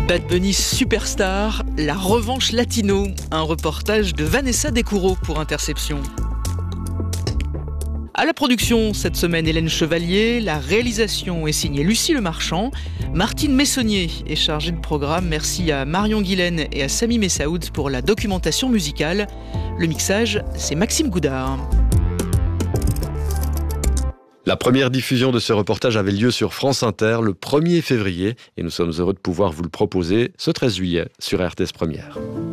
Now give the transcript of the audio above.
Bad Bunny Superstar, la revanche latino, un reportage de Vanessa Descoureaux pour Interception. À la production cette semaine, Hélène Chevalier, la réalisation est signée Lucie Lemarchand, Martine Messonnier est chargée de programme, merci à Marion Guilaine et à Sami Messaoud pour la documentation musicale. Le mixage, c'est Maxime Goudard. La première diffusion de ce reportage avait lieu sur France Inter le 1er février et nous sommes heureux de pouvoir vous le proposer ce 13 juillet sur RTS Première.